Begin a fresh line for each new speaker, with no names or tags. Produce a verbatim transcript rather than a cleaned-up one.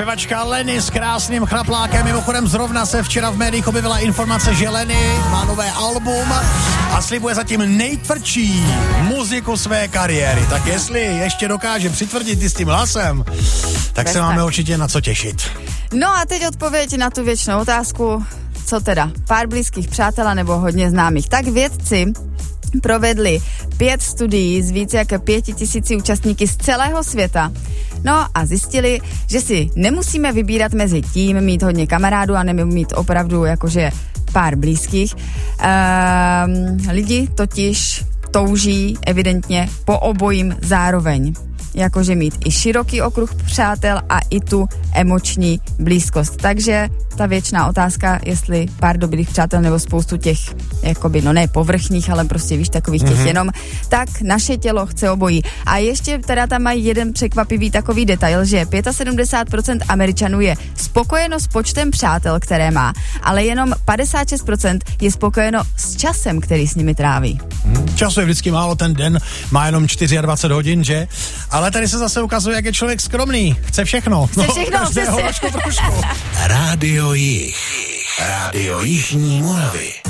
Zpěvačka Lenny s krásným chraplákem. Mimochodem zrovna se včera v médiích objevila informace, že Lenny má nové album a slibuje zatím nejtvrdší muziku své kariéry. Tak jestli ještě dokáže přitvrdit i s tím hlasem, tak Bez se máme tak. určitě na co těšit.
No a teď odpověď na tu věčnou otázku, co teda, pár blízkých přátel nebo hodně známých. Tak vědci provedli pět studií s více jak pěti tisíci účastníky z celého světa. No a zjistili, že si nemusíme vybírat mezi tím mít hodně kamarádů a nebo mít opravdu jakože pár blízkých. Ehm, lidi totiž touží evidentně po obojím zároveň. Jakože mít i široký okruh přátel a i tu emoční blízkost. Takže ta věčná otázka, jestli pár dobrých přátel nebo spoustu těch, jakoby, no ne povrchních, ale prostě víš, takových těch mm-hmm. jenom, tak naše tělo chce obojí. A ještě teda tam mají jeden překvapivý takový detail, že sedmdesát pět procent Američanů je spokojeno s počtem přátel, které má, ale jenom padesát šest procent je spokojeno s časem, který s nimi tráví.
Hmm. Času je vždycky málo, ten den má jenom dvacet čtyři hodin, že? Ale tady se zase ukazuje, jak je člověk skromný. Chce všechno.
Chce všechno,
no, přesně.
Trošku, trošku.
Rádio Jih. Rádio Jižní Moravy.